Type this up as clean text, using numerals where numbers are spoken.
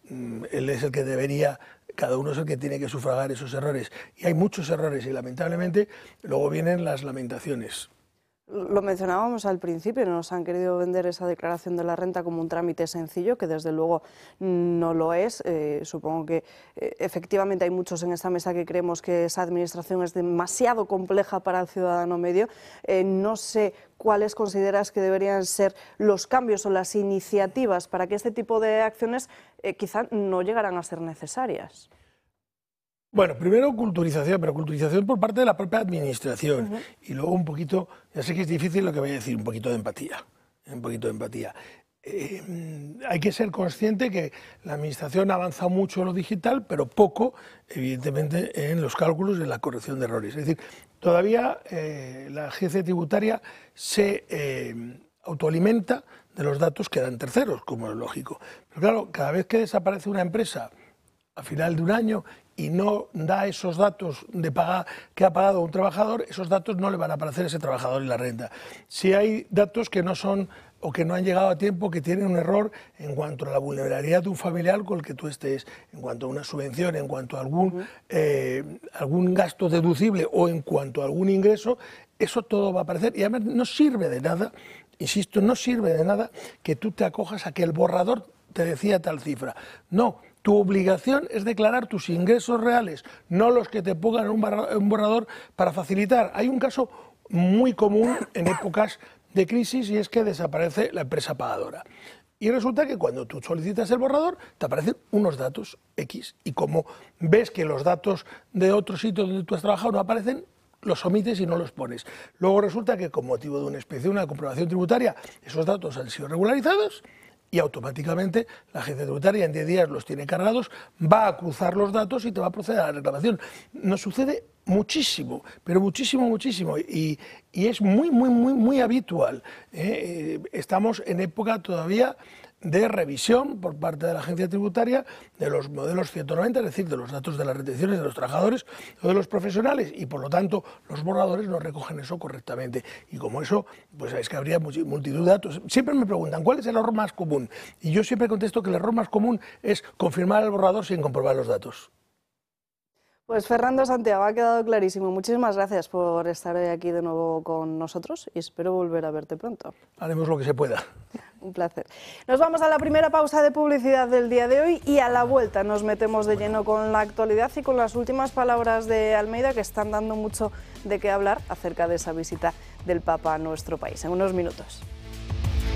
él es el que debería, cada uno es el que tiene que sufragar esos errores. Y hay muchos errores y lamentablemente luego vienen las lamentaciones. Lo mencionábamos al principio, nos han querido vender esa declaración de la renta como un trámite sencillo, que desde luego no lo es. Supongo que efectivamente hay muchos en esta mesa que creemos que esa administración es demasiado compleja para el ciudadano medio. No sé cuáles consideras que deberían ser los cambios o las iniciativas para que este tipo de acciones quizá no llegaran a ser necesarias. Bueno, primero culturización, pero culturización por parte de la propia administración. Y luego un poquito, ya sé que es difícil lo que voy a decir, un poquito de empatía. Un poquito de empatía. Hay que ser consciente que la administración ha avanzado mucho en lo digital, pero poco, evidentemente, en los cálculos y en la corrección de errores. Es decir, todavía la agencia tributaria se autoalimenta de los datos que dan terceros, como es lógico. Pero claro, cada vez que desaparece una empresa a final de un año y no da esos datos de que ha pagado un trabajador, esos datos no le van a aparecer a ese trabajador en la renta. Si hay datos que no son o que no han llegado a tiempo, que tienen un error en cuanto a la vulnerabilidad de un familiar con el que tú estés, en cuanto a una subvención, en cuanto a algún gasto deducible o en cuanto a algún ingreso, eso todo va a aparecer y además no sirve de nada, insisto, no sirve de nada que tú te acojas a que el borrador te decía tal cifra. No. Tu obligación es declarar tus ingresos reales, no los que te pongan en un borrador para facilitar. Hay un caso muy común en épocas de crisis y es que desaparece la empresa pagadora. Y resulta que cuando tú solicitas el borrador te aparecen unos datos X y como ves que los datos de otro sitio donde tú has trabajado no aparecen, los omites y no los pones. Luego resulta que con motivo de una inspección, una comprobación tributaria, esos datos han sido regularizados y automáticamente la agencia tributaria en 10 días los tiene cargados, va a cruzar los datos y te va a proceder a la reclamación. Nos sucede muchísimo, pero muchísimo, muchísimo, y es muy habitual. Estamos en época todavía de revisión por parte de la agencia tributaria de los modelos 190, es decir, de los datos de las retenciones de los trabajadores o de los profesionales, y por lo tanto los borradores no recogen eso correctamente. Y como eso, pues sabéis que habría multitud de datos. Siempre me preguntan, ¿cuál es el error más común? Y yo siempre contesto que el error más común es confirmar el borrador sin comprobar los datos. Pues Fernando Santiago, ha quedado clarísimo. Muchísimas gracias por estar hoy aquí de nuevo con nosotros y espero volver a verte pronto. Haremos lo que se pueda. Un placer. Nos vamos a la primera pausa de publicidad del día de hoy y a la vuelta nos metemos de lleno con la actualidad y con las últimas palabras de Almeida que están dando mucho de qué hablar acerca de esa visita del Papa a nuestro país. En unos minutos.